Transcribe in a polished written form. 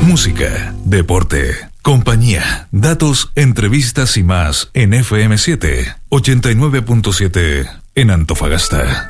música, deporte, compañía, datos, entrevistas y más en FM7 89.7 en Antofagasta.